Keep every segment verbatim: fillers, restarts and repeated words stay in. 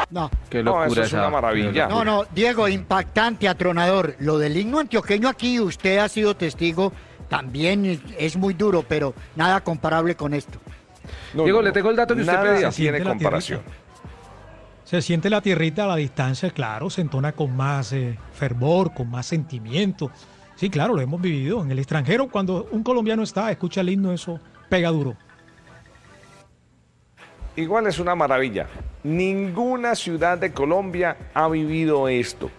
No. Qué No, locura eso es esa- una maravilla. No, no, Diego, impactante, atronador. Lo del himno antioqueño aquí, usted ha sido testigo, también es- es muy duro, pero nada comparable con esto. No, Diego, no, le no. tengo el dato que usted Nada pedía. tiene Siente la comparación. Se siente la tierrita a la distancia, claro, se entona con más eh, fervor, con más sentimiento. Sí, claro, lo hemos vivido. En el extranjero, cuando un colombiano está, escucha el himno, eso pega duro. Igual es una maravilla. Ninguna ciudad de Colombia ha vivido esto.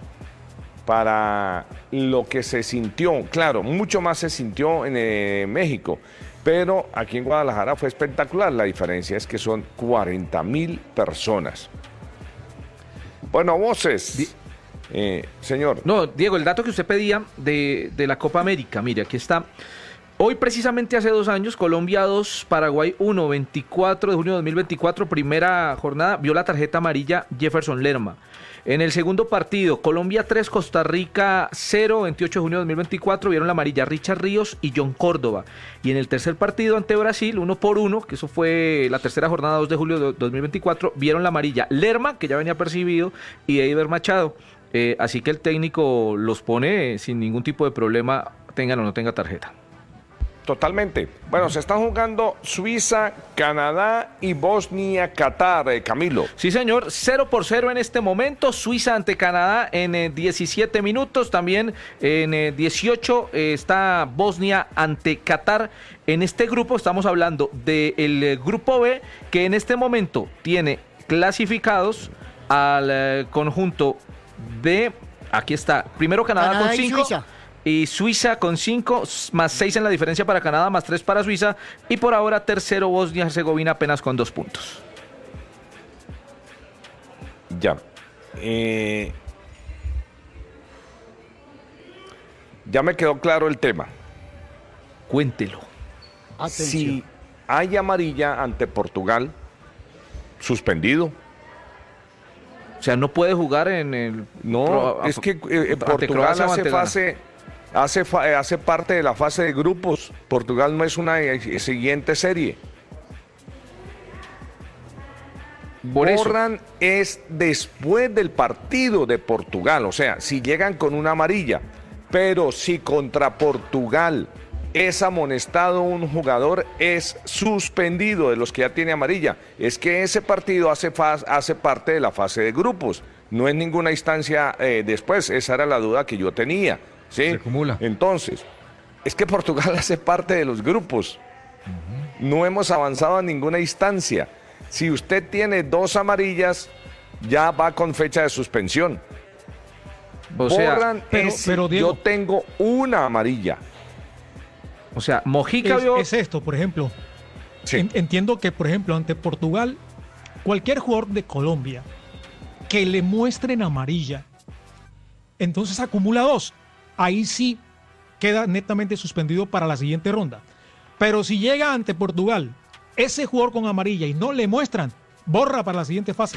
Para lo que se sintió, claro, mucho más se sintió en eh, México, pero aquí en Guadalajara fue espectacular. La diferencia es que son cuarenta mil personas. Bueno, voces. Eh, señor. No, Diego, el dato que usted pedía de, de la Copa América, mire, aquí está. Hoy, precisamente hace dos años, Colombia dos, Paraguay uno, veinticuatro de junio de dos mil veinticuatro, primera jornada, vio la tarjeta amarilla Jefferson Lerma. En el segundo partido, Colombia tres, Costa Rica cero, veintiocho de junio de dos mil veinticuatro, vieron la amarilla Richard Ríos y John Córdoba. Y en el tercer partido ante Brasil, uno por uno, que eso fue la tercera jornada, dos de julio de dos mil veinticuatro, vieron la amarilla Lerma, que ya venía percibido, y Eiber Machado. Eh, así que el técnico los pone eh, sin ningún tipo de problema, tengan o no tenga tarjeta. Totalmente. Bueno, se están jugando Suiza, Canadá y Bosnia, Qatar, eh, Camilo. Sí, señor, cero por cero en este momento. Suiza ante Canadá en eh, diecisiete minutos. También en eh, dieciocho eh, está Bosnia ante Qatar. En este grupo estamos hablando del eh, grupo B, que en este momento tiene clasificados al eh, conjunto de... Aquí está, primero Canadá, Canadá con y cinco. Suiza. Y Suiza con cinco, más seis en la diferencia para Canadá, más tres para Suiza. Y por ahora tercero Bosnia-Herzegovina apenas con dos puntos. Ya. Eh, ya me quedó claro el tema. Cuéntelo. Atención. Si hay amarilla ante Portugal, suspendido. O sea, no puede jugar en el... No, pro- es que eh, eh, ante Portugal Croacia o hace ante Ghana. fase, hace, fa- eh, hace parte de la fase de grupos. Portugal no es una eh, siguiente serie. Por eso. Borran es después del partido de Portugal, o sea, si llegan con una amarilla, pero si contra Portugal es amonestado un jugador, es suspendido de los que ya tiene amarilla. Es que ese partido hace, fa- hace parte de la fase de grupos, no es ninguna instancia eh, después, esa era la duda que yo tenía. ¿sí? Se acumula. Entonces, es que Portugal hace parte de los grupos, no hemos avanzado a ninguna instancia. Si usted tiene dos amarillas, ya va con fecha de suspensión. O sea, Borran pero- es si pero, Diego- yo tengo una amarilla. o sea, Mojica Es, vio... es esto, por ejemplo. Sí. En- entiendo que, por ejemplo, ante Portugal, cualquier jugador de Colombia que le muestren amarilla, entonces acumula dos. Ahí sí queda netamente suspendido para la siguiente ronda. Pero si llega ante Portugal ese jugador con amarilla y no le muestran, borra para la siguiente fase.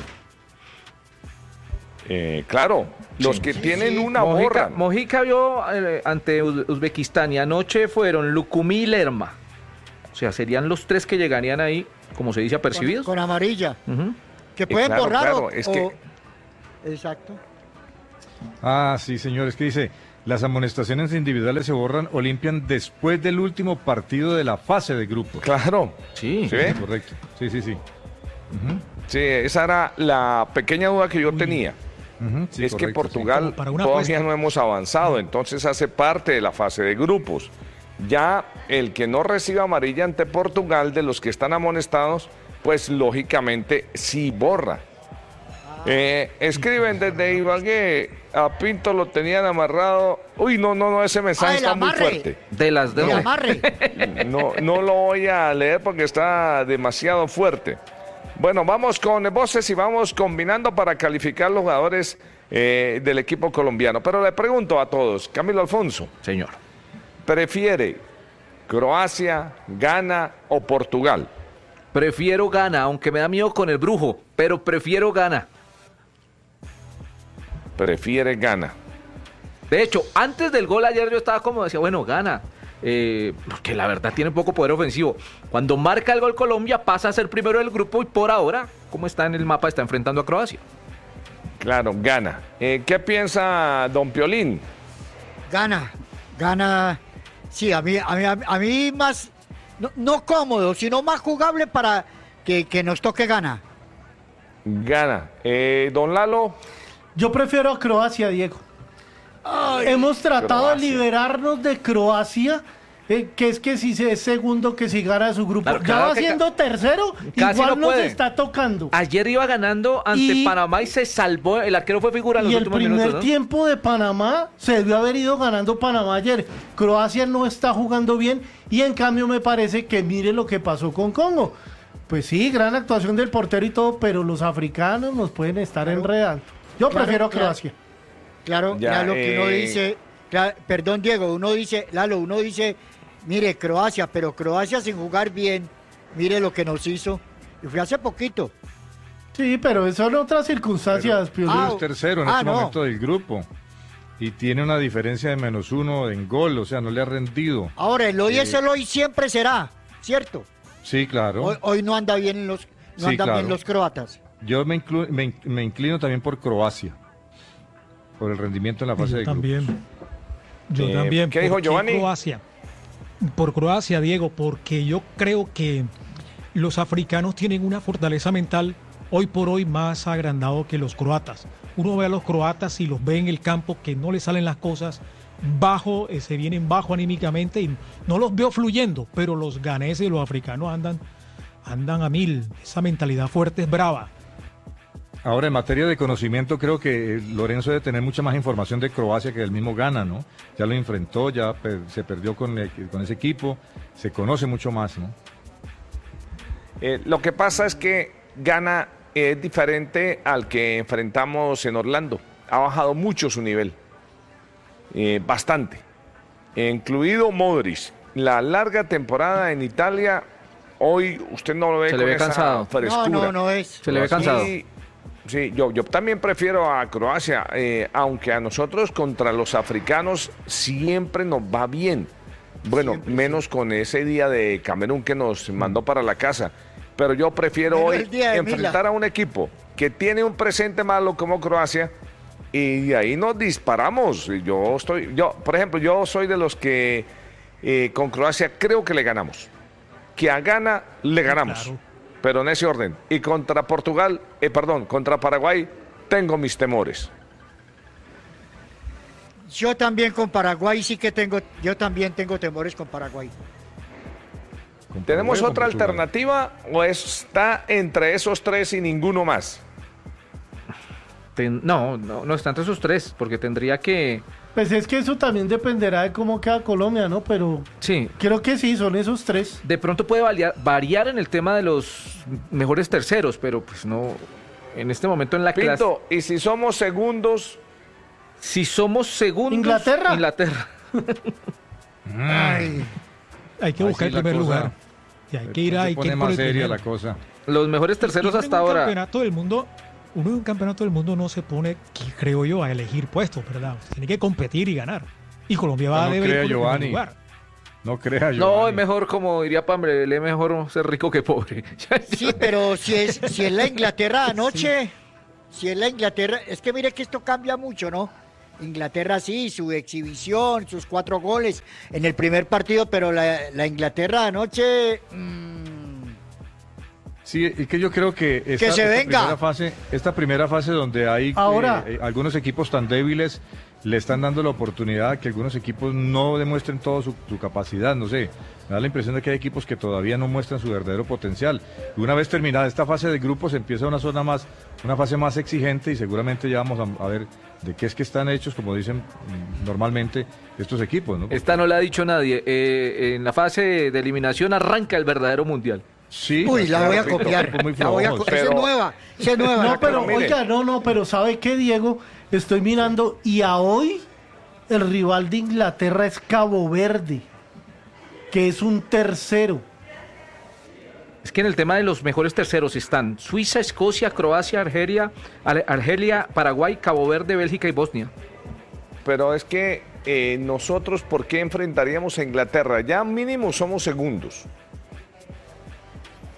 Eh, claro, los que tienen una Mojica, borra. Mojica vio eh, ante Uz- Uzbekistán y anoche fueron Lucumí y Lerma. O sea, serían los tres que llegarían ahí, como se dice, Con, apercibidos. con amarilla. Ujú. Que pueden claro, borrar claro, o- es que- o- Exacto. Ah, sí, señor, es que dice, las amonestaciones individuales se borran o limpian después del último partido de la fase de grupos. Claro. Sí. ¿Sí ve? Correcto, sí, sí, sí. Sí, esa era la pequeña duda que yo Uy. tenía. Ujú, sí, es que correcto, sí. Portugal Como para una todavía apuesta. no hemos avanzado, entonces hace parte de la fase de grupos. Ya el que no reciba amarilla ante Portugal, de los que están amonestados, pues lógicamente sí borra. Eh, escriben desde Ibagué, a Pinto lo tenían amarrado. Uy, no, no, no, ese mensaje Ah, el está muy amarre. fuerte. De las de El amarre. No, no lo voy a leer porque está demasiado fuerte. Bueno, vamos con voces y vamos combinando para calificar los jugadores eh, del equipo colombiano. Pero le pregunto a todos, Camilo Alfonso, Señor. ¿prefiere Croacia, Ghana o Portugal? Prefiero Ghana, aunque me da miedo con el brujo, pero prefiero Ghana. Prefiere Ghana. De hecho, antes del gol ayer yo estaba como decía, bueno, Ghana, eh, porque la verdad tiene poco poder ofensivo. Cuando marca el gol Colombia pasa a ser primero del grupo y por ahora cómo está en el mapa, está enfrentando a Croacia. Claro, gana. Eh, ¿Qué piensa don Piolín? Gana, gana. Sí, a mí, a mí, a mí más, no, no cómodo, sino más jugable para que, que nos toque gana. Gana. Eh, don Lalo. Yo prefiero a Croacia, Diego. Ay, Hemos tratado Croacia. de liberarnos de Croacia, eh, que es que si se es segundo, que si gana su grupo. Claro, ya claro va que siendo ca- tercero, casi igual no nos puede. está tocando. Ayer iba ganando ante Y- Panamá y se salvó, el arquero fue figura en los Y el últimos primer minutos, ¿no? tiempo de Panamá se debió haber ido ganando Panamá ayer. Croacia no está jugando bien y en cambio me parece que mire lo que pasó con Congo. Pues sí, gran actuación del portero y todo, pero los africanos nos pueden estar Claro. enredando. Yo Claro, prefiero a claro. Croacia. Claro, Ya, ya lo que uno eh. dice, cla- perdón Diego, uno dice, Lalo, uno dice, mire Croacia, pero Croacia sin jugar bien, mire lo que nos hizo, y fue hace poquito. Sí, pero son otras circunstancias, Piolín. Ah, Es tercero en ah, este no. momento del grupo. Y tiene una diferencia de menos uno en gol, o sea, no le ha rendido. Ahora, el hoy es el hoy, siempre será, ¿cierto? Sí, claro. Hoy, hoy no anda bien los, no Sí, andan claro. bien los croatas. Yo me, inclu- me, in- me inclino también por Croacia, por el rendimiento en la fase Yo de grupos. también. Yo Eh, también. ¿qué dijo ¿Por Giovanni? Croacia. Por Croacia, Diego, porque yo creo que los africanos tienen una fortaleza mental hoy por hoy más agrandado que los croatas. Uno ve a los croatas y los ve en el campo que no les salen las cosas bajo, eh, se vienen bajo anímicamente y no los veo fluyendo, pero los ganeses y los africanos andan, andan a mil. Esa mentalidad fuerte es brava. Ahora, en materia de conocimiento, creo que eh, Lorenzo debe tener mucha más información de Croacia que del mismo Ghana, ¿no? Ya lo enfrentó, ya per- se perdió con, el- con ese equipo, se conoce mucho más, ¿no? Eh, lo que pasa es que Ghana es diferente al que enfrentamos en Orlando. Ha bajado mucho su nivel. Eh, bastante. Eh, incluido Modric. La larga temporada en Italia, hoy usted no lo ve Se le con ve esa cansado. frescura. No, no, no es. Se le ve cansado. Sí, sí, yo, yo también prefiero a Croacia, eh, aunque a nosotros contra los africanos siempre nos va bien. Bueno, Siempre, menos con ese día de Camerún que nos mandó para la casa. Pero yo prefiero Menos hoy el día de enfrentar Mila. a un equipo que tiene un presente malo como Croacia y de ahí nos disparamos. Yo estoy, yo, por ejemplo, yo soy de los que eh, con Croacia creo que le ganamos. Que a Ghana le ganamos. Claro. Pero en ese orden. Y contra Portugal, eh, perdón, contra Paraguay, tengo mis temores. Yo también con Paraguay sí que tengo, yo también tengo temores con Paraguay. Con ¿Tenemos Paraguay o con otra Portugal. alternativa o está entre esos tres y ninguno más? Ten- no, no, no está entre esos tres, porque tendría que... Pues es que eso también dependerá de cómo queda Colombia, ¿no? Pero Sí, creo que sí, son esos tres. de pronto puede variar, variar en el tema de los mejores terceros, pero pues no, en este momento en la clase... Pinto, y si somos segundos, Si somos segundos... ¿Inglaterra? Inglaterra. Ay, Hay que Ahí buscar sí el la primer cosa lugar. Y hay que ir Se a... hay que pone ir por más el seria primero. la cosa. Los mejores terceros Uno en hasta un ahora... campeonato del mundo, uno en un campeonato del mundo no se pone, que creo yo, a elegir puestos, ¿verdad? Tiene que competir y ganar. Y Colombia va No, a no deber crea, por el primer Giovanni. lugar. No crea yo. No, es mejor, como diría Pambre, es mejor ser rico que pobre. sí, pero si es, si es la Inglaterra anoche, si es la Inglaterra, es que mire que esto cambia mucho, ¿no? Inglaterra sí, su exhibición, sus cuatro goles en el primer partido, pero la, la Inglaterra anoche... mm, Sí, y que yo creo que esta, Que se esta venga. primera fase, esta primera fase donde hay Ahora. eh, eh, algunos equipos tan débiles le están dando la oportunidad a que algunos equipos no demuestren toda su, su capacidad, no sé, me da la impresión de que hay equipos que todavía no muestran su verdadero potencial. Y una vez terminada esta fase de grupos empieza una zona más, una fase más exigente y seguramente ya vamos a, a ver de qué es que están hechos, como dicen mm, normalmente estos equipos, ¿no? Esta no la ha dicho nadie. Eh, en la fase de eliminación arranca el verdadero mundial. Sí, Uy, la voy a repito, copiar. equipos muy La voy a flojos. co- esa es pero- nueva, esa es nueva. No, la pero co- mire. oiga, no, no, pero ¿sabe qué, Diego? Estoy mirando y a hoy el rival de Inglaterra es Cabo Verde, que es un tercero. Es que en el tema de los mejores terceros están Suiza, Escocia, Croacia, Argelia, Ar- Argelia, Paraguay, Cabo Verde, Bélgica y Bosnia. pero es que eh, nosotros, ¿por qué enfrentaríamos a Inglaterra? Ya mínimo somos segundos. Es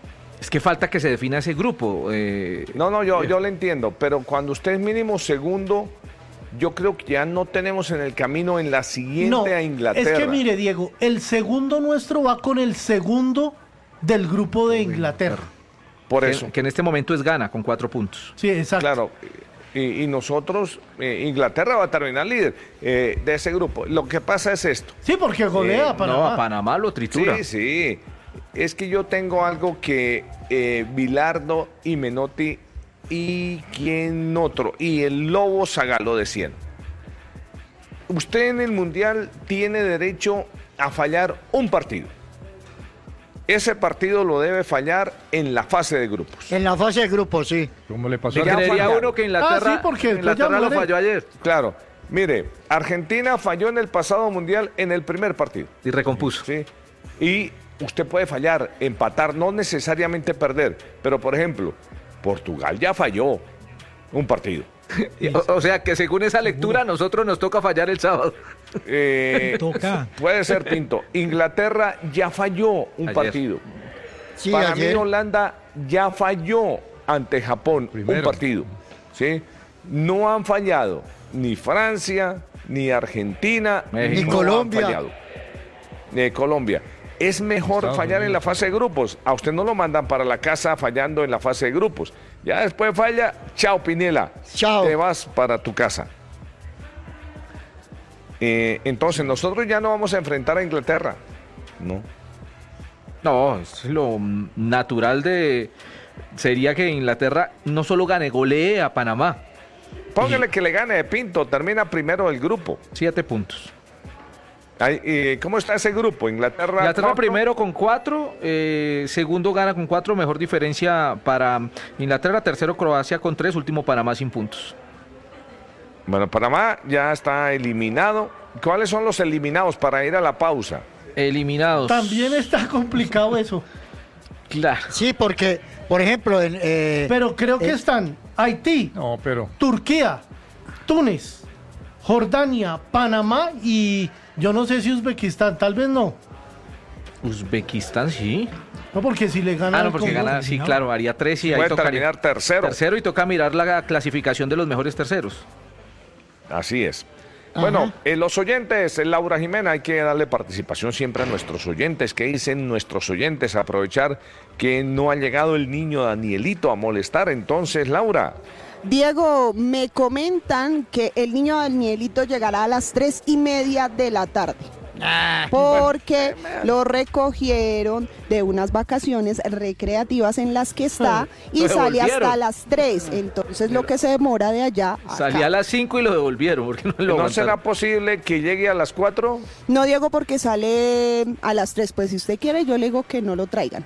Es que falta que se defina ese grupo. eh, No, no, yo, yo le entiendo, pero cuando usted es mínimo segundo, yo creo que ya no tenemos en el camino en la siguiente No, a Inglaterra. es que mire, Diego, el segundo nuestro va con el segundo del grupo de Inglaterra. Por que, eso, que en este momento es Ghana con cuatro puntos. Sí, exacto. claro. Y, y nosotros, eh, Inglaterra va a terminar líder eh, de ese grupo. Lo que pasa es esto. Sí, porque golea Eh, a Panamá. No, a Panamá lo tritura. Sí, sí. Es que yo tengo algo que eh, Bilardo y Menotti y quién otro, y el Lobo Zagalo decían. Usted en el Mundial tiene derecho a fallar un partido. Ese partido lo debe fallar en la fase de grupos. En la fase de grupo, sí. ¿Cómo le pasó a Ya Creería fallaron. uno que Inglaterra, Ah, sí, porque después Inglaterra ya lo muere. falló ayer Claro. Mire, Argentina falló en el pasado Mundial en el primer partido. y recompuso. ¿Sí? Y usted puede fallar, empatar, no necesariamente perder. Pero, por ejemplo, Portugal ya falló un partido. O, o sea que según esa lectura, a nosotros nos toca fallar el sábado. Eh, Toca. Puede ser, Pinto. Inglaterra ya falló un Ayer. partido. Sí, Para ayer. mí, Holanda ya falló ante Japón Primero. un partido. ¿Sí? No han fallado ni Francia, ni Argentina, México. Ni no Colombia. Han fallado. Ni Colombia. Es mejor Estados fallar en Unidos. la fase de grupos. A usted no lo mandan para la casa fallando en la fase de grupos. Ya después falla, chao Pinela. Chao. Te vas para tu casa. Eh, entonces nosotros ya no vamos a enfrentar a Inglaterra. No. No, es lo natural de sería que Inglaterra no solo gane, golee a Panamá. Póngale que le gane de Pinto, termina primero el grupo. Siete puntos. Ay, eh, ¿cómo está ese grupo? Inglaterra. Inglaterra cuatro. primero con cuatro, eh, segundo gana con cuatro, mejor diferencia para Inglaterra, tercero Croacia con tres, último Panamá sin puntos. Bueno, Panamá ya está eliminado. ¿Cuáles son los eliminados para ir a la pausa? Eliminados. También está complicado eso. Claro. Sí, porque, por ejemplo, en, eh, Pero creo que eh, están Haití, No, pero Turquía, Túnez, Jordania, Panamá y yo no sé si Uzbekistán, tal vez no. Uzbekistán, sí. No, porque si le gana Ah, no, al porque Congo- gana, sí, claro, haría tres y ahí Puede tocaría. terminar tercero. Tercero y toca mirar la clasificación de los mejores terceros. Así es. Bueno, eh, los oyentes, eh, Laura Jimena, hay que darle participación siempre a nuestros oyentes. ¿Qué dicen nuestros oyentes? Aprovechar que no ha llegado el niño Danielito a molestar. Entonces, Laura. Diego, me comentan que el niño Danielito llegará a las tres y media de la tarde. Porque lo recogieron de unas vacaciones recreativas en las que está y Lo sale devolvieron. hasta las tres. Entonces lo que se demora de allá. acá. Salía a las cinco y lo devolvieron, porque no lo ¿No aguantaron. será posible que llegue a las cuatro? No, Diego, porque sale a las tres. Pues si usted quiere, yo le digo que no lo traigan.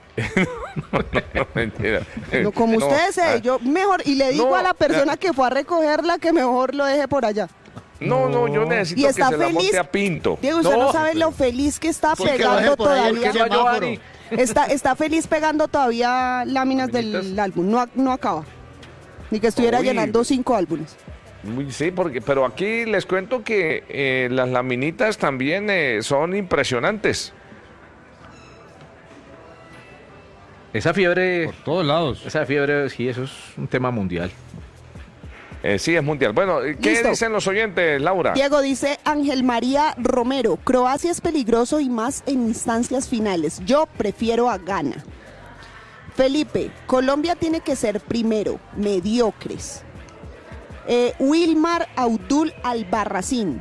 No, mentira. No, como No, ustedes, ah, eh, yo mejor, y le digo no, a la persona ah. que fue a recogerla que mejor lo deje por allá. No, no, yo necesito Y que está se la feliz. monte a Pinto. Diego, usted no, No, sabe lo feliz que está Porque lo pegando deje por ahí, todavía. porque No, semáforo. Giovanni. Está, está feliz pegando todavía láminas del Laminitas. álbum. No, no acaba. Ni que estuviera Uy. llenando cinco álbumes. Uy, sí, porque, pero aquí les cuento que eh, las laminitas también eh, son impresionantes. Esa fiebre, por todos lados. esa fiebre, sí, eso es un tema mundial. Eh, sí, es mundial. Bueno, ¿qué Listo. dicen los oyentes, Laura? Diego dice Ángel María Romero, Croacia es peligroso y más en instancias finales. Yo prefiero a Ghana. Felipe, Colombia tiene que ser primero, mediocres. Eh, Wilmar Abdul Albarracín.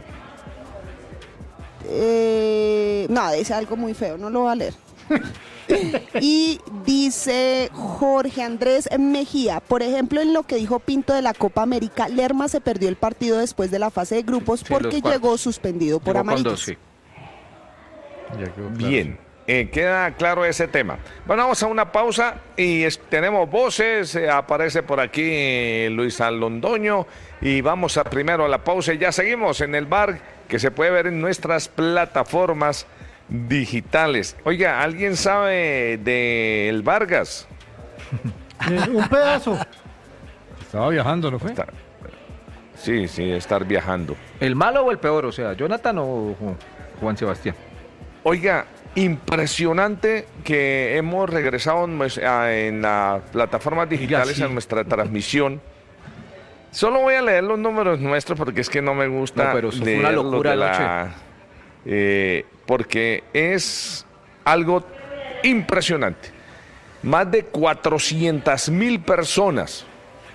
Eh, no, dice algo muy feo, no lo voy a leer. Y dice Jorge Andrés Mejía, por ejemplo, en lo que dijo Pinto de la Copa América, Lerma se perdió el partido después de la fase de grupos Sí, porque los cuartos. llegó suspendido por Llegó con amarillos. dos, sí. Ya quedó claro. Bien, eh, queda claro ese tema. Bueno, vamos a una pausa y es- tenemos voces. eh, aparece por aquí eh, Luis Alondoño y vamos a primero a la pausa y ya seguimos en el bar que se puede ver en nuestras plataformas digitales. Oiga, ¿alguien sabe del Vargas? Eh, un pedazo. Estaba viajando, ¿no fue? Está- Sí, sí, estar viajando. ¿El malo o el peor? O sea, ¿Jonathan o Ju- Juan Sebastián? Oiga, impresionante que hemos regresado en, nues- a- en las plataformas digitales sí. a nuestra transmisión. Solo voy a leer los números nuestros porque es que no me gusta No, pero eso fue una leer los locura de anoche. la- eh, porque es algo impresionante. Más de cuatrocientas mil personas.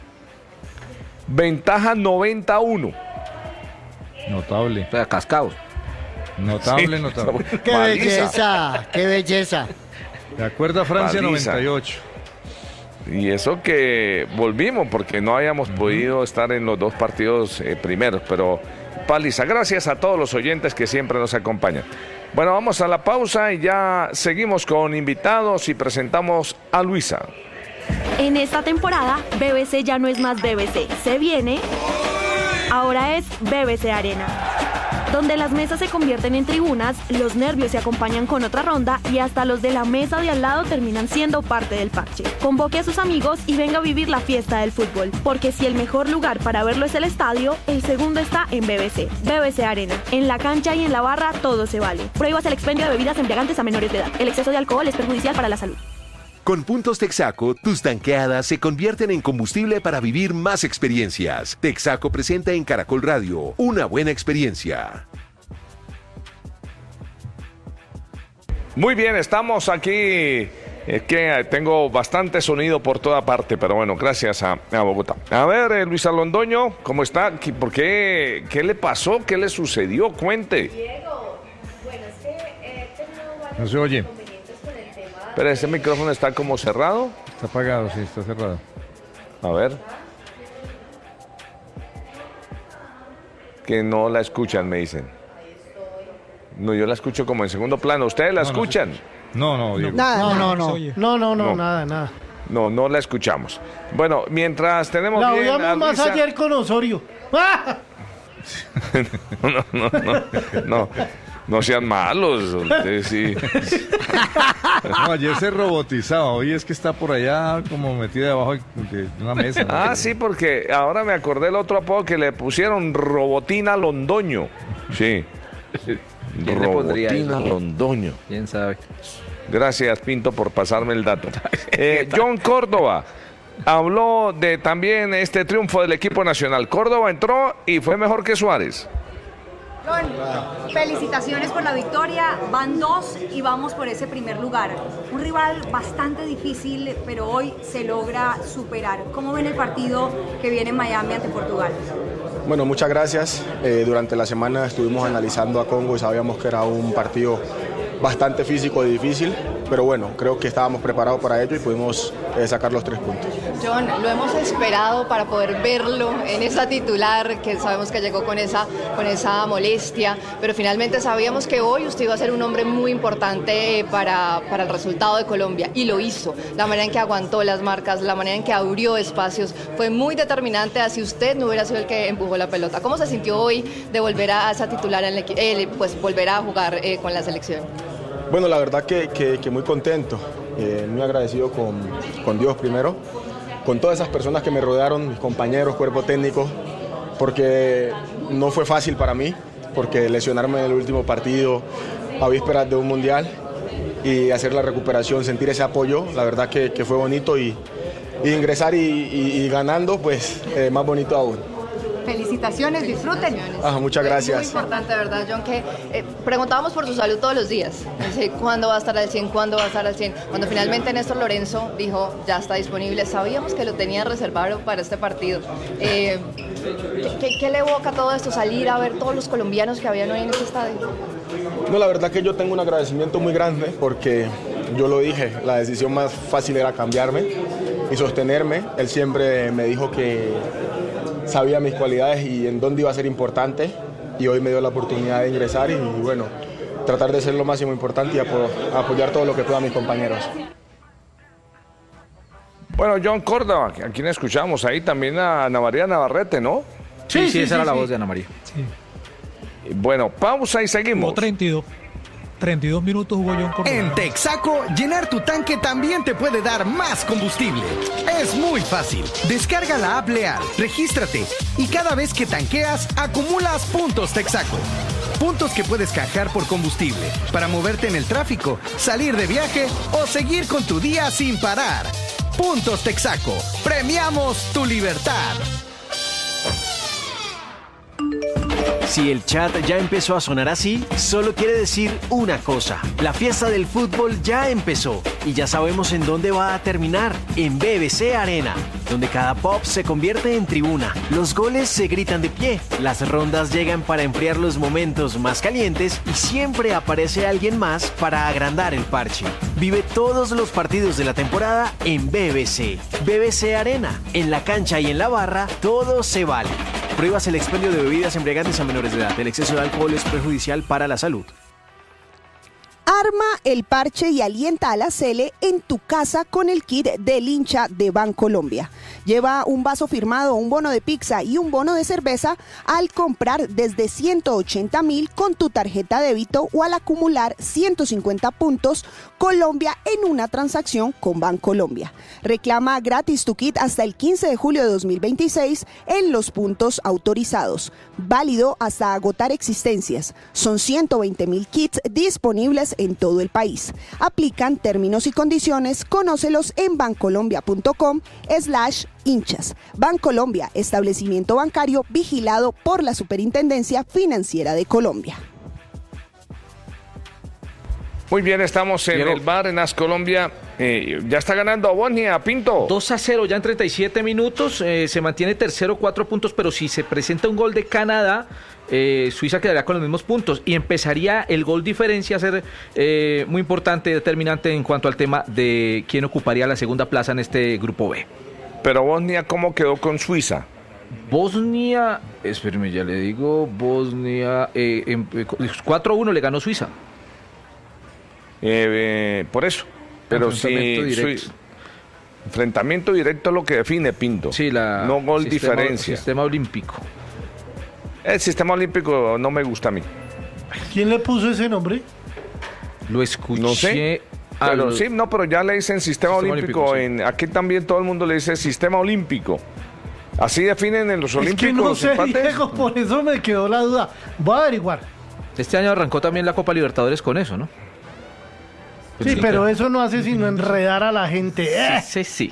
Ventaja noventa a uno. Notable, O sea, cascados. notable, Sí. notable. ¡Qué Paliza. belleza! ¡Qué belleza! De acuerdo a Francia, Paliza. noventa y ocho. Y eso que volvimos porque no habíamos podido estar en los dos partidos eh, primeros, pero paliza. Gracias a todos los oyentes que siempre nos acompañan. Bueno, vamos a la pausa y ya seguimos con invitados y presentamos a Luisa. En esta temporada, B B C ya no es más B B C. Se viene, ahora es B B C Arena, donde las mesas se convierten en tribunas, los nervios se acompañan con otra ronda y hasta los de la mesa de al lado terminan siendo parte del parche. Convoque a sus amigos y venga a vivir la fiesta del fútbol, porque si el mejor lugar para verlo es el estadio, el segundo está en B B C. B B C Arena. En la cancha y en la barra todo se vale. Prohíbas el expendio de bebidas embriagantes a menores de edad. El exceso de alcohol es perjudicial para la salud. Con Puntos Texaco, tus tanqueadas se convierten en combustible para vivir más experiencias. Texaco presenta en Caracol Radio una buena experiencia. Muy bien, estamos aquí. Es que tengo bastante sonido por toda parte, pero bueno, gracias a, a Bogotá. A ver, eh, Luisa Londoño, ¿cómo está? ¿Qué- ¿Por qué? ¿Qué le pasó? ¿Qué le sucedió? Cuente. Diego, bueno, es que he tenido varios No se oye. inconvenientes con el tema. Pero ese micrófono está como cerrado. Está apagado, sí, está cerrado. A ver. Que no la escuchan, me dicen. No, yo la escucho como en segundo plano. ¿Ustedes la No, no se escuchan? No, no, Diego. Nada, No, nada. no, Se no. oye. No, no, no, No. nada, nada. No, no la escuchamos. Bueno, mientras tenemos La bien a oíamos más Luisa- ayer con Osorio. ¡Ah! No, no, no, no, no sean malos. Ustedes sí. No, ayer se robotizaba, hoy es que está por allá como metida debajo de de una mesa. ¿no? Ah, sí, porque ahora me acordé el otro apodo que le pusieron, Robotina Londoño. Sí. ¿Quién le pondría Robotina eso? Londoño. ¿Quién sabe? Gracias, Pinto, por pasarme el dato. Eh, John Córdoba habló de también este triunfo del equipo nacional. Córdoba entró y fue mejor que Suárez. John, felicitaciones por la victoria. Van dos y vamos por ese primer lugar. Un rival bastante difícil, pero hoy se logra superar. ¿Cómo ven el partido que viene en Miami ante Portugal? Bueno, muchas gracias. Eh, durante la semana estuvimos analizando a Congo y sabíamos que era un partido bastante físico y difícil, pero bueno, creo que estábamos preparados para ello y pudimos eh, sacar los tres puntos. John, lo hemos esperado para poder verlo en esa titular, que sabemos que llegó con esa, con esa molestia, pero finalmente sabíamos que hoy usted iba a ser un hombre muy importante para, para el resultado de Colombia, y lo hizo. La manera en que aguantó las marcas, la manera en que abrió espacios, fue muy determinante, así usted no hubiera sido el que empujó la pelota. ¿Cómo se sintió hoy de volver a esa titular, en el, equi- eh, pues volver a jugar eh, con la selección? Bueno, la verdad que, que- que muy contento, eh, muy agradecido con, con Dios primero, con todas esas personas que me rodearon, mis compañeros, cuerpo técnico, porque no fue fácil para mí, porque lesionarme en el último partido a vísperas de un mundial y hacer la recuperación, sentir ese apoyo, la verdad que, que fue bonito, y, y ingresar y, y- y ganando, pues eh, más bonito aún. Felicitaciones, disfruten. Ah, muchas Muy gracias. importante, ¿verdad, John? Que eh, preguntábamos por su salud todos los días. Dice, ¿cuándo va a estar al cien? ¿Cuándo va a estar al cien? Cuando finalmente Néstor Lorenzo dijo, ya está disponible, sabíamos que lo tenía reservado para este partido. Eh, ¿qué, qué, qué le evoca todo esto? Salir a ver todos los colombianos que habían hoy en este estadio. No, la verdad que yo tengo un agradecimiento muy grande porque yo lo dije, la decisión más fácil era cambiarme y sostenerme. Él siempre me dijo que sabía mis cualidades y en dónde iba a ser importante, y hoy me dio la oportunidad de ingresar y, bueno, tratar de ser lo máximo importante y apo- apoyar todo lo que pueda a mis compañeros. Bueno, John Córdoba, a quien escuchamos ahí también a Ana María Navarrete, ¿no? Sí, sí, sí, esa sí, era la sí. voz de Ana María. Sí. Bueno, pausa y seguimos. Jugó treinta y dos. treinta y dos minutos jugó John Córdoba. En Texaco, llenar tu tanque también te puede dar más combustible. Es muy fácil. Descarga la app Leal, regístrate y cada vez que tanqueas, acumulas puntos Texaco. puntos que puedes canjear por combustible para moverte en el tráfico, salir de viaje o seguir con tu día sin parar. Puntos Texaco. Premiamos tu libertad. Si el chat ya empezó a sonar así, solo quiere decir una cosa. La fiesta del fútbol ya empezó y ya sabemos en dónde va a terminar, en B B C Arena, donde cada pop se convierte en tribuna. Los goles se gritan de pie, las rondas llegan para enfriar los momentos más calientes y siempre aparece alguien más para agrandar el parche. Vive todos los partidos de la temporada en B B C. B B C Arena, en la cancha y en la barra, todo se vale. Prohíbas el expendio de bebidas embriagantes a menores de edad. El exceso de alcohol es perjudicial para la salud. Arma el parche y alienta a la Cele en tu casa con el kit del hincha de Bancolombia. Lleva un vaso firmado, un bono de pizza y un bono de cerveza al comprar desde ciento ochenta mil con tu tarjeta de débito o al acumular ciento cincuenta puntos Colombia en una transacción con Bancolombia. Reclama gratis tu kit hasta el quince de julio de dos mil veintiséis en los puntos autorizados. Válido hasta agotar existencias. Son ciento veinte mil kits disponibles en todo el país. Aplican términos y condiciones. Conócelos en bancolombia.com slash hinchas. Bancolombia, establecimiento bancario vigilado por la Superintendencia Financiera de Colombia. Muy bien, estamos en Diego. el bar en Ascolombia. Eh, ya está ganando Bosnia, Pinto. dos a cero ya en treinta y siete minutos. Eh, se mantiene tercero, cuatro puntos, pero si se presenta un gol de Canadá, eh, Suiza quedaría con los mismos puntos y empezaría el gol diferencia a ser eh, muy importante, determinante en cuanto al tema de quién ocuparía la segunda plaza en este grupo B. Pero Bosnia, ¿cómo quedó con Suiza? Bosnia, espérame, ya le digo, Bosnia, eh, eh, cuatro a uno le ganó Suiza. Eh, eh, por eso. Pero Enfrentamiento si directo. Sui- enfrentamiento directo es lo que define, Pinto. Sí, la no gol sistema, diferencia. Sistema olímpico. El sistema olímpico no me gusta a mí. ¿Quién le puso ese nombre? Lo escuché. No sé. Pero al- sí, no, pero ya le dicen sistema, Sistema olímpico. olímpico, sí. En, aquí también todo el mundo le dice sistema olímpico. Así definen en los Es olímpicos que no los sé, empates. Diego, por eso me quedó la duda. Voy a averiguar. Este año arrancó también la Copa Libertadores con eso, ¿no? Sí, pero eso no hace sino enredar a la gente. ¡Eh! Sí, sí, sí.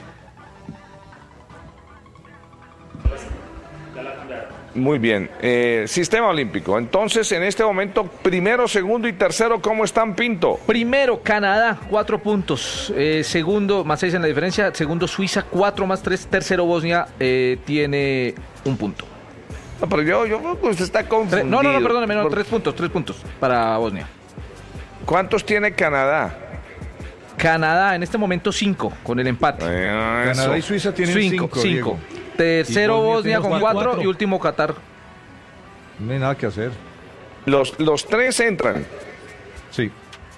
Muy bien. Eh, sistema olímpico. Entonces, en este momento, primero, segundo y tercero, ¿cómo están, Pinto? Primero, Canadá, cuatro puntos. Eh, segundo, más seis en la diferencia. Segundo, Suiza, cuatro más tres. Tercero, Bosnia, eh, tiene un punto. No, pero yo, yo creo que usted está Tre- confundido. no, no, no, perdóneme, no, Por- tres puntos, tres puntos para Bosnia. ¿Cuántos tiene Canadá? Canadá, en este momento, cinco, con el empate. Eh, Canadá eso. y Suiza tienen cinco, cinco. Diego. Tercero, Y Bosnia Bosnia tiene con cuatro. cuatro y último, Qatar. No hay nada que hacer. Los, los tres entran. Sí.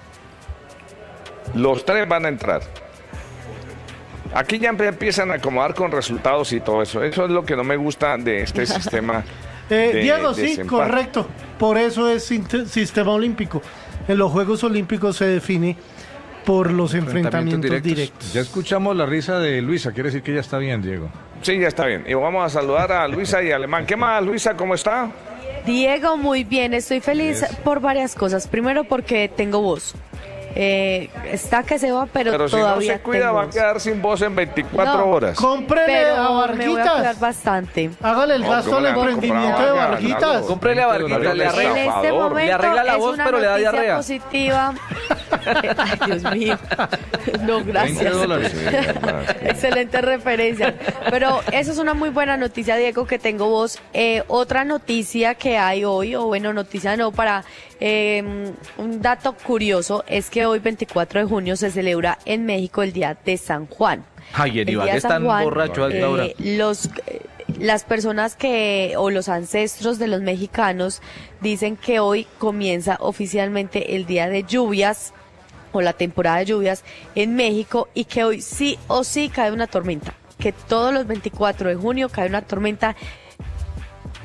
Los tres van a entrar. Aquí ya empe- empiezan a acomodar con resultados y todo eso. Eso es lo que no me gusta de este sistema. Eh, de Diego, sí, desempate. correcto. Por eso es sint- sistema olímpico. En los Juegos Olímpicos se define por los enfrentamientos Enfrentamientos directos. Ya escuchamos la risa de Luisa. Quiere decir que ya está bien, Diego. Sí, ya está bien. Y vamos a saludar a Luisa y a Alemán. ¿Qué más, Luisa? ¿Cómo está? Diego, muy bien, estoy feliz Yes. por varias cosas. Primero porque tengo voz. Eh, está que se va, pero, Pero si no todavía se cuida, tengo va a voz. quedar sin voz en veinticuatro No. horas. Cómprele Pero a me voy a Varguitas. cuidar bastante. Hágale el No, gasto ¿cómo al le va a emprendimiento comprar de a Varguitas. Vargas? Cómprele a Varguitas, le En arregla, este Estafador. momento Le arregla la es voz, una pero le da noticia diarrea. positiva. Ay, Dios mío. No, veinte gracias. dólares. Sí, verdad. Excelente referencia. Pero eso es una muy buena noticia, Diego, que tengo voz. Eh, otra noticia que hay hoy, o bueno, noticia no, para eh, un dato curioso, es que hoy, veinticuatro de junio, se celebra en México el Día de San Juan. Ay, en El Ibagué día de San están Juan, borrachos a esta hora. eh, los eh, las personas que o los ancestros de los mexicanos dicen que hoy comienza oficialmente el día de lluvias o la temporada de lluvias en México y que hoy sí o sí cae una tormenta, que todos los veinticuatro de junio cae una tormenta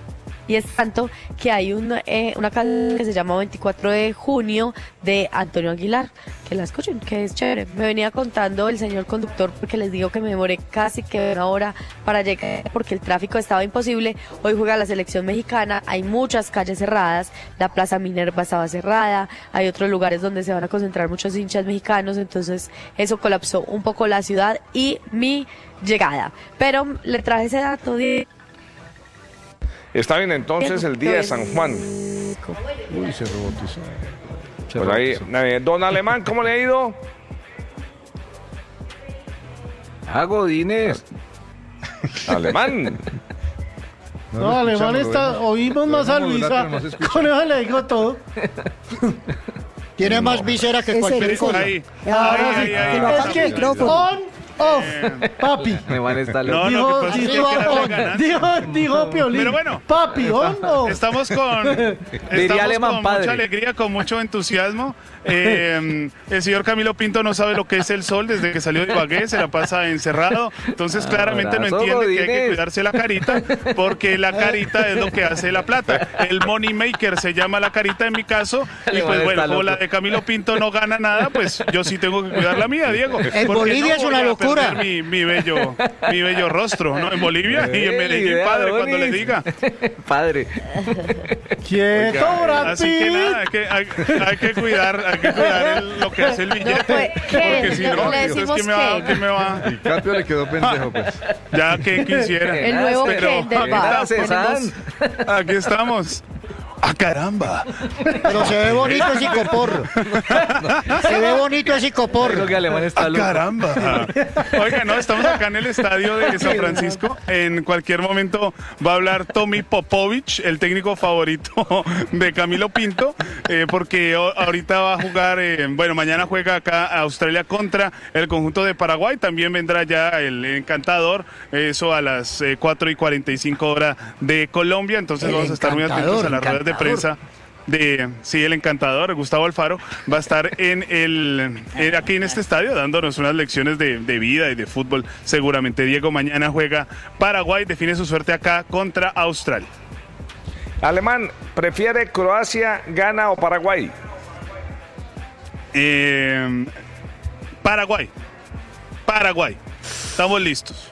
y es tanto que hay un, eh, una canción que se llama veinticuatro de junio de Antonio Aguilar, que la escuchen, que es chévere. Me venía contando el señor conductor, porque les digo que me demoré casi que una hora para llegar porque el tráfico estaba imposible. Hoy juega la selección mexicana, hay muchas calles cerradas, la Plaza Minerva estaba cerrada, hay otros lugares donde se van a concentrar muchos hinchas mexicanos, entonces eso colapsó un poco la ciudad y mi llegada. Pero le traje ese dato de... Está bien, entonces el día de San Juan. Uy, se robotizó. Se Pues ahí, robotizó. eh, don Alemán, ¿cómo le ha ido? Ah, Godínez. Alemán. No, lo Alemán escuchamos, está... lo Oímos más a dejamos Luisa. hablar, pero no se escucha. Con eso le digo todo. Tiene más visera que Ese, cualquier ese. cosa. Ahí. Ahora Ay, sí, ay, ay, que lo ay. apague el micrófono. On, off, papi. Me van a estar No, dijo, lo que pasa es que dijo, hay que darle on, ganancia. dijo, dijo Piolín. Pero bueno. Papi, on, off. Estamos con, estamos Alemán, con padre. mucha alegría, con mucho entusiasmo. Eh, el señor Camilo Pinto no sabe lo que es el sol desde que salió de Ibagué, se la pasa encerrado. Entonces claramente no Abrazo, entiende que hay que Godínez. cuidarse la carita, porque la carita es lo que hace la plata. El money maker se llama la carita en mi caso. Y Alemán pues bueno, está como loco. la de Camilo Pinto no gana nada, pues yo sí tengo que cuidar la mía, Diego. En porque Bolivia no es una voy a locura. perder Mi, mi bello, mi bello rostro, ¿no? En Bolivia y en Medellín, idea, padre, cuando Donis. le diga. Padre. Quieto, Brad Así que Pitt. nada, hay que, hay, hay que cuidar, hay que cuidar el- lo que hace el billete. No, pues, ¿qué? Porque si Le- no, le entonces decimos ¿quién me va? qué. ¿Quién me va? Y Capio le quedó pendejo, pues. Ya que quisiera. El nuevo Pero Ken del aquí bar. estamos. Tenemos- Aquí estamos. ¡Ah, caramba! Pero se ve bonito ese coporro. Se ve bonito ese coporro. Creo que Alemán está ¡Ah, loco. caramba! Oiga, no, estamos acá en el estadio de San Francisco. En cualquier momento va a hablar Tommy Popovich, el técnico favorito de Camilo Pinto, eh, porque o- ahorita va a jugar, eh, bueno, mañana juega acá Australia contra el conjunto de Paraguay. También vendrá ya el encantador, eso a las eh, cuatro y cuarenta y cinco horas de Colombia. Entonces El vamos a estar muy atentos encantador, a las ruedas de encantador. prensa de, sí, el encantador, Gustavo Alfaro, va a estar en el, en- aquí en este estadio dándonos unas lecciones de, de vida y de fútbol. Seguramente Diego mañana juega Paraguay, define su suerte acá contra Australia. Alemán, ¿prefiere Croacia, Ghana o Paraguay? Eh, Paraguay, Paraguay, estamos listos.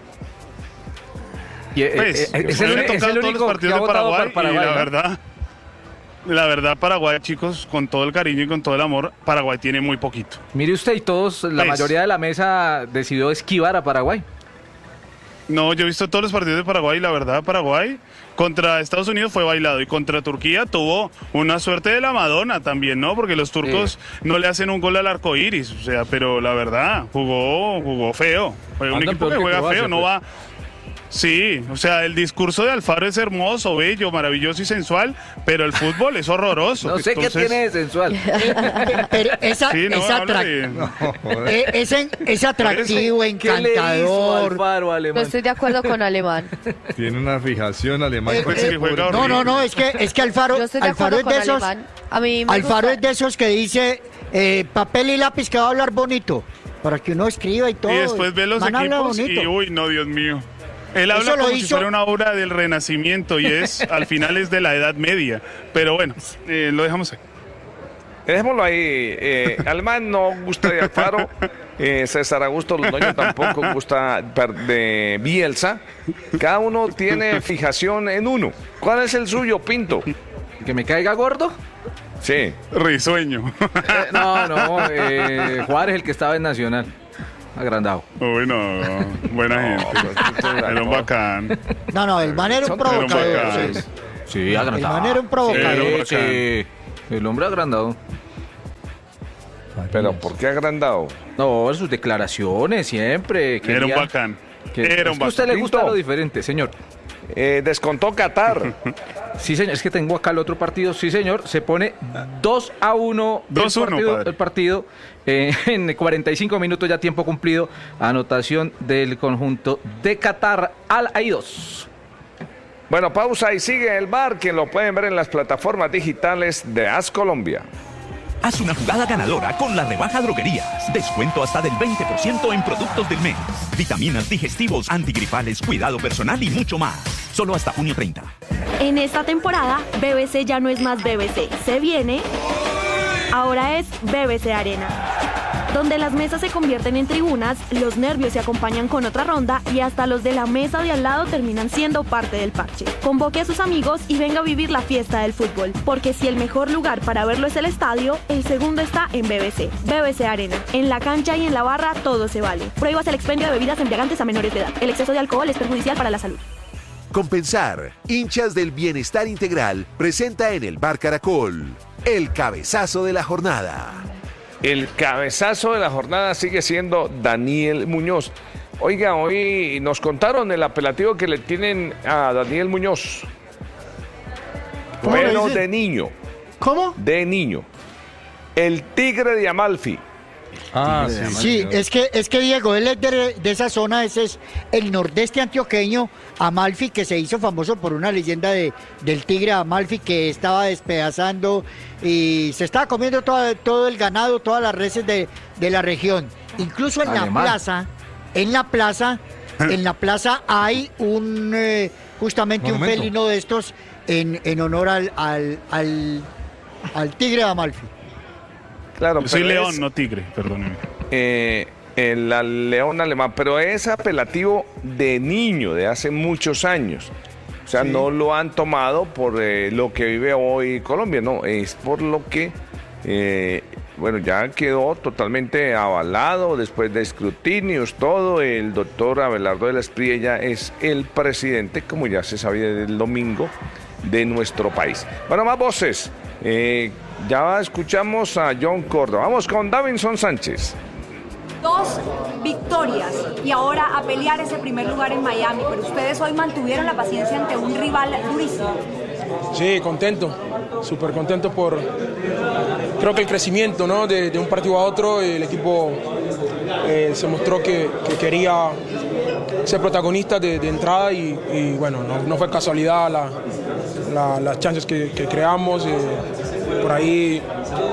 Y, eh, Pues, eh, es me el, han uni- es tocado el todos único los que ha partidos de votado Paraguay, por Paraguay. y la ¿no? verdad, la verdad Paraguay, chicos, con todo el cariño y con todo el amor, Paraguay tiene muy poquito. Mire usted, y todos, la Pues. mayoría de la mesa decidió esquivar a Paraguay. No, yo he visto todos los partidos de Paraguay y la verdad, Paraguay contra Estados Unidos fue bailado y contra Turquía tuvo una suerte de la Madonna también, ¿no? Porque los turcos no le hacen un gol al arco iris, o sea, pero la verdad, jugó, jugó feo. Fue un Andan equipo peor que que juega Croacia, feo, no pues. va. Sí, o sea, el discurso de Alfaro es hermoso, bello, maravilloso y sensual, pero el fútbol es horroroso. No sé Entonces, qué tiene de sensual. Pero esa, Sí, no, esa habla atrac- de- No, joder. eh, es, en- es atractivo, ¿Qué le hizo encantador. Alfaro, No Alemán? estoy de acuerdo con Alemán. Tiene una fijación alemán. Eh, con eh, el juega público. No, no, no, es que, es que Alfaro, Yo estoy de Alfaro acuerdo es con de esos, Alemán. A mí me Alfaro gusta- es de esos que dice eh, papel y lápiz que va a hablar bonito, para que uno escriba y todo. Y después ve los Man habla equipos bonito. y uy, no, Dios mío. Él Eso habla lo como si hizo- fuera una obra del Renacimiento y es, al final es de la Edad Media. Pero bueno, eh, lo dejamos ahí. Dejémoslo ahí. Eh, Alemán no gusta de Alfaro. Eh, César Augusto Londoño tampoco gusta per- de Bielsa. Cada uno tiene fijación en uno. ¿Cuál es el suyo, Pinto? ¿Que me caiga gordo? Sí. Risueño. Eh, no, no, eh, Juárez, el que estaba en Nacional. Agrandado. Bueno, buena gente. Era un bacán. No, no, el man era un Son provocador. bacán. sí. Sí, agrandado. El man era un provocador. Sí, sí. El hombre agrandado. Pero ¿por qué agrandado? No, sus declaraciones siempre. Era un quería- bacán. que- Era es un que a usted bacán. le gusta Pinto. lo diferente, señor. Eh, descontó Qatar. Sí, señor, es que tengo acá el otro partido. Sí, señor, se pone dos a uno dos el uno, partido, padre. el partido eh, en cuarenta y cinco minutos ya tiempo cumplido. Anotación del conjunto de Qatar al Aidos. Bueno, pausa y sigue el bar, quien lo pueden ver en las plataformas digitales de As Colombia. Haz una jugada ganadora con la rebaja Droguerías. Descuento hasta del veinte por ciento en productos del mes. Vitaminas, digestivos, antigripales, cuidado personal y mucho más. Solo hasta junio treinta. En esta temporada, B B C ya no es más B B C. Se viene, ahora es B B C Arena, donde las mesas se convierten en tribunas, los nervios se acompañan con otra ronda y hasta los de la mesa de al lado terminan siendo parte del parche. Convoque a sus amigos y venga a vivir la fiesta del fútbol, porque si el mejor lugar para verlo es el estadio, el segundo está en B B C. B B C Arena. En la cancha y en la barra todo se vale. Prohíbas el expendio de bebidas embriagantes a menores de edad. El exceso de alcohol es perjudicial para la salud. Compensar, hinchas del bienestar integral, presenta en el Bar Caracol el cabezazo de la jornada. El cabezazo de la jornada sigue siendo Daniel Muñoz. Oiga, hoy nos contaron el apelativo que le tienen a Daniel Muñoz. Bueno, de niño. ¿Cómo? De niño. El Tigre de Amalfi. Ah, sí, sí, es que, es que Diego, él es de, de esa zona, ese es el nordeste antioqueño, Amalfi, que se hizo famoso por una leyenda de, del Tigre Amalfi que estaba despedazando y se estaba comiendo todo, todo el ganado, todas las reses de, de la región. Incluso en Alemán. la plaza, en la plaza, en la plaza hay un, eh, justamente Monumento. un felino de estos en, en honor al, al, al, al Tigre Amalfi. Claro, Yo soy león, es, no tigre, perdóneme. Eh, el, el león alemán, pero es apelativo de niño, de hace muchos años. O sea, sí. no lo han tomado por eh, lo que vive hoy Colombia, no, es por lo que, eh, bueno, ya quedó totalmente avalado después de escrutinios, todo. El doctor Abelardo de la Espriella es el presidente, como ya se sabía del domingo, de nuestro país. Bueno, más voces. Eh, ya escuchamos a John Córdoba. Vamos con Davinson Sánchez. Dos victorias y ahora a pelear ese primer lugar en Miami, pero ustedes hoy mantuvieron la paciencia ante un rival durísimo. Sí, contento, súper contento por, creo que el crecimiento, ¿no? de, de un partido a otro. El equipo eh, se mostró que, que quería ser protagonista de, de entrada y, y bueno, no, no fue casualidad la, la, las chances que, que creamos. Eh, por ahí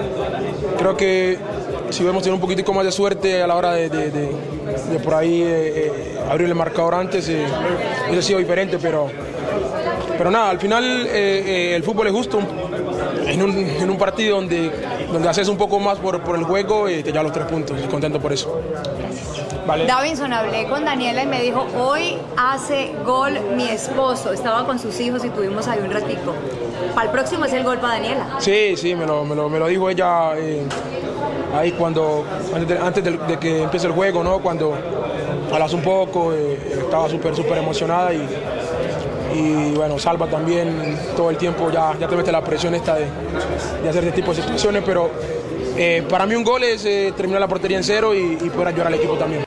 creo que si hubiéramos tenido un poquitico más de suerte a la hora de, de, de, de por ahí eh, eh, abrir el marcador antes, eh, hubiese sido diferente, pero, pero nada, al final eh, eh, el fútbol es justo. En un, en un partido donde, donde haces un poco más por, por el juego, eh, te llevas los tres puntos, y contento por eso. Vale. Davinson, hablé con Daniela y me dijo, hoy hace gol mi esposo, estaba con sus hijos y tuvimos ahí un ratico. Para el próximo es el gol para Daniela. Sí, sí, me lo, me lo, me lo dijo ella eh, ahí cuando, antes, de, antes de, de que empiece el juego, ¿no? Cuando hablas un poco, eh, estaba súper, súper emocionada y, y bueno, Salva también todo el tiempo, ya, ya te mete la presión esta de, de hacer este tipo de situaciones, pero eh, para mí un gol es eh, terminar la portería en cero y, y poder ayudar al equipo también.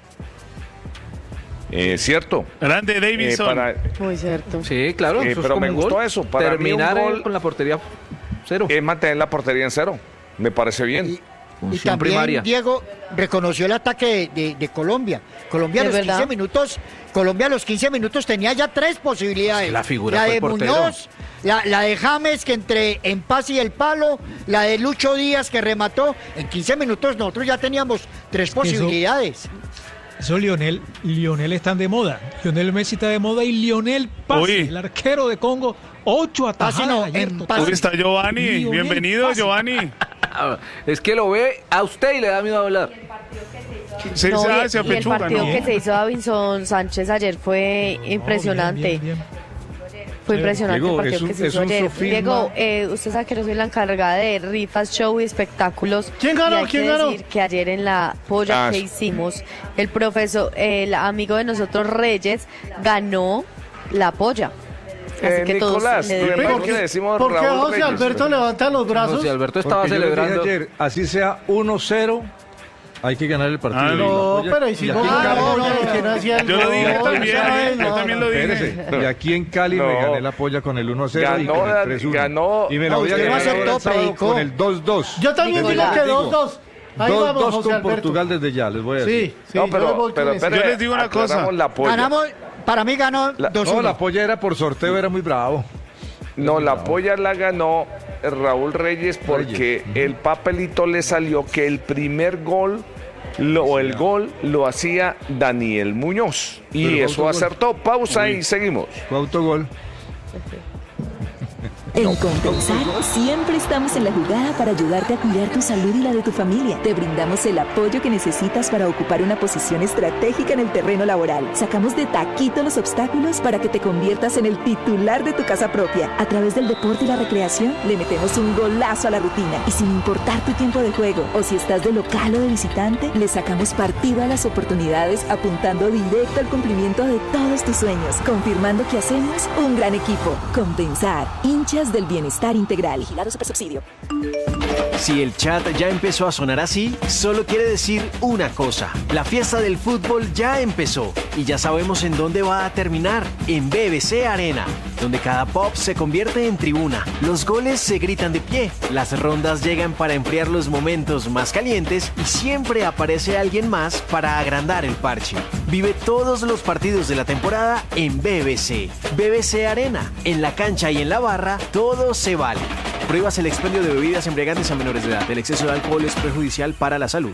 Eh, cierto. Grande Davidson. Eh, para... Muy cierto. Sí, claro. Eh, eso pero es como me un gustó gol. eso. Para terminar mí un gol con la portería cero. Es mantener la portería en cero. Me parece bien. Y, y también primaria. Diego reconoció el ataque de, de, de Colombia. Colombia a los verdad? quince minutos, Colombia a los quince minutos tenía ya tres posibilidades. La figura la fue de el portero. Muñoz, la, la de James que entre en paz y el palo, la de Lucho Díaz que remató. En quince minutos nosotros ya teníamos tres posibilidades. Eso, eso Lionel, Lionel están de moda. Lionel Messi está de moda y Lionel Pasi, Uy. el arquero de Congo, ocho atajadas no, ayer, en total. Uy, está Giovanni. Lionel Bienvenido, Pasi. Giovanni. Es que lo ve a usted y le da miedo hablar. Sí, No, se y, hace y el pechuga, partido ¿no? que se hizo Davinson Sánchez ayer fue impresionante. Bien, bien, bien. Fue impresionante Diego, el partido es un- que se es hizo un ayer. sofisma. Diego, eh, usted sabe que yo soy la encargada de rifas, show y espectáculos. ¿Quién ganó? Y hay ¿Quién que ganó? decir que ayer en la polla Ah, que sí. hicimos, el profesor, el amigo de nosotros Reyes, ganó la polla. Así Eh, que todos Nicolás, le ¿por debemos. qué le decimos ¿Por qué Raúl José Reyes? Alberto levanta los brazos? José Alberto estaba Porque yo les dije celebrando. ayer, así sea uno cero, hay que ganar el partido. Ah, Y No, la polla- pero y si y no aquí en ganó, Cali- no, no, ¿quién hacía el Yo lo gol? dije también, ¿Sabes? yo No, también no, lo dije. Espérese, y aquí en Cali No. me gané la polla con el uno cero y Ganó, con el Dan- tres uno. ganó- Y me la No, voy a usted no ganar ahora aceptó, el sábado predicó. con el dos dos. Yo también digo Nicolás. que dos dos. Ahí dos vamos, dos José con Alberto. Portugal desde ya, les voy a decir. Sí, sí, No, yo pero, voy con pero eso. espere, Yo les digo una cosa. aclaramos la polla. Ganamos, para mí ganó La- dos No, uno. la polla era por sorteo, era muy bravo. No, la polla la ganó Raúl Reyes porque el papelito le salió que el primer gol lo, o el gol lo hacía Daniel Muñoz. Y Pero fue eso autogol. acertó. Pausa Sí. y seguimos. Fue autogol. En Compensar siempre estamos en la jugada para ayudarte a cuidar tu salud y la de tu familia. Te brindamos el apoyo que necesitas para ocupar una posición estratégica en el terreno laboral. Sacamos de taquito los obstáculos para que te conviertas en el titular de tu casa propia. A través del deporte y la recreación le metemos un golazo a la rutina. Y sin importar tu tiempo de juego o si estás de local o de visitante, le sacamos partido a las oportunidades apuntando directo al cumplimiento de todos tus sueños. Confirmando que hacemos un gran equipo. Compensar, hinchas del bienestar integral. Vigilado Supersubsidio. Si el chat ya empezó a sonar así, solo quiere decir una cosa. La fiesta del fútbol ya empezó y ya sabemos en dónde va a terminar, en B B C Arena, donde cada pop se convierte en tribuna. Los goles se gritan de pie, las rondas llegan para enfriar los momentos más calientes y siempre aparece alguien más para agrandar el parche. Vive todos los partidos de la temporada en B B C. B B C Arena, en la cancha y en la barra, todo se vale. Prohíbas el expendio de bebidas embriagantes a menores de edad. El exceso de alcohol es perjudicial para la salud.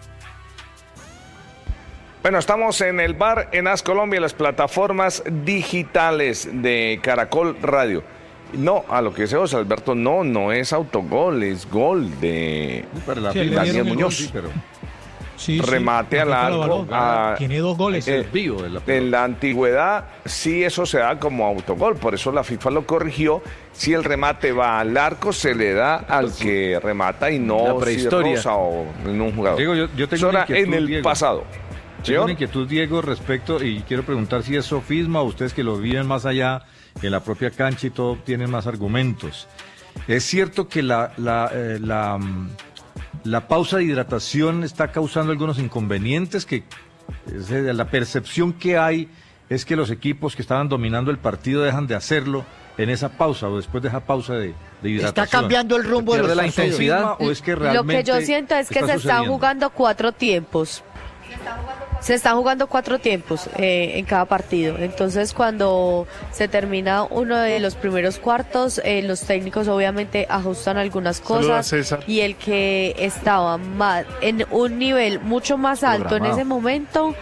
Bueno, estamos en el bar en As Colombia, las plataformas digitales de Caracol Radio. No, a lo que dice José Alberto, no, no es autogol, es gol de Sí, Daniel Muñoz. Sí, pero... Sí, remate sí, al arco. a... Tiene dos goles. Eh, vivo de la en la antigüedad, sí, eso se da como autogol, por eso la FIFA lo corrigió. Si el remate va al arco, se le da al que remata y no si rosa o en un jugador. Diego, yo, yo tengo eso una era en el Diego. pasado. Tengo una inquietud, Diego, respecto, y quiero preguntar si es sofisma o ustedes que lo viven más allá, en la propia cancha y todo, tienen más argumentos. Es cierto que la... la, eh, la La pausa de hidratación está causando algunos inconvenientes, que es la percepción que hay es que los equipos que estaban dominando el partido dejan de hacerlo en esa pausa o después de esa pausa de, de hidratación. Está cambiando el rumbo de los la intensidad. ¿O es que realmente Lo que yo siento es que está se están sucediendo? jugando cuatro tiempos. Se están jugando cuatro tiempos eh, en cada partido. Entonces, cuando se termina uno de los primeros cuartos, eh, los técnicos obviamente ajustan algunas cosas. Y el que estaba más, en un nivel mucho más alto Programado. en ese momento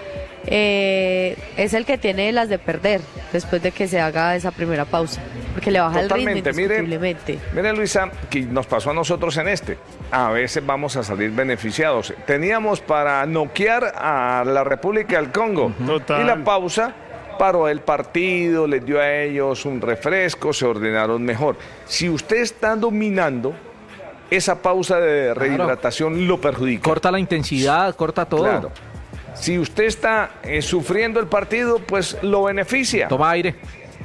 eh, es el que tiene las de perder después de que se haga esa primera pausa. Porque le baja Totalmente. el ritmo indiscutiblemente. Mire, mire, Luisa, que nos pasó a nosotros en este. A veces vamos a salir beneficiados. Teníamos para noquear a la República del Congo. Total. Y la pausa paró el partido, les dio a ellos un refresco, se ordenaron mejor. Si usted está dominando, esa pausa de rehidratación claro. lo perjudica. Corta la intensidad, corta todo. Claro. Si usted está eh, sufriendo el partido, pues lo beneficia. Toma aire.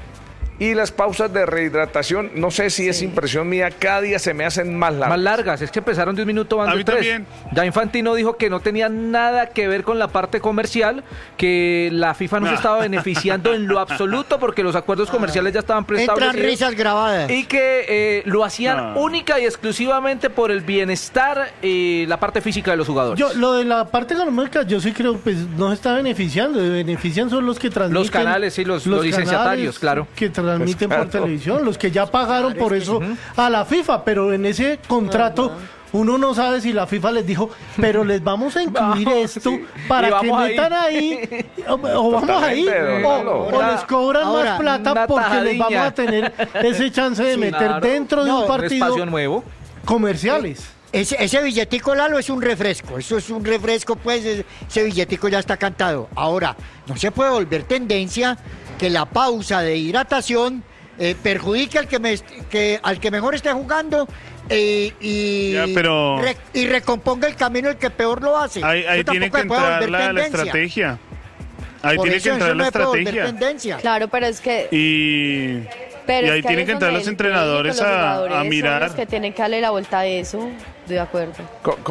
Y las pausas de rehidratación, no sé si sí. es impresión mía, cada día se me hacen más largas. Más largas, es que empezaron de un minuto, van a de mí tres. También. Ya Infantino dijo que no tenía nada que ver con la parte comercial, que la FIFA no, no. se estaba beneficiando en lo absoluto porque los acuerdos comerciales ya estaban preestablecidos. Entran risas grabadas. Y que eh, lo hacían no. única y exclusivamente por el bienestar y la parte física de los jugadores. Yo, lo de la parte económica, yo sí creo, pues no se está beneficiando, benefician son los que transmiten. Los canales, sí, los, los, los licenciatarios, claro. Que transmiten pues, por televisión. Los que ya pagaron por eso a la FIFA, pero en ese contrato uno no sabe si la FIFA les dijo, pero les vamos a incluir vamos, esto sí. para que metan ahí, ahí o, o vamos ahí, o, o les cobran ahora, más plata porque tajadilla. Les vamos a tener ese chance de sí, meter claro. dentro de no, un partido un nuevo. comerciales. Ese, ese billetico, Lalo, es un refresco. Eso es un refresco, pues, ese billetico ya está cantado. Ahora, no se puede volver tendencia que la pausa de hidratación Eh, perjudique al que, me, que al que mejor esté jugando eh, y, ya, pero... re, y recomponga el camino el que peor lo hace. Ahí, ahí tiene que entrar la, la estrategia. Ahí Por tiene eso, que entrar eso la no estrategia. Claro, pero es que... Y, pero y ahí es que tienen que entrar los entrenadores a, a mirar. Son los que tienen que darle la vuelta a eso, de acuerdo. Co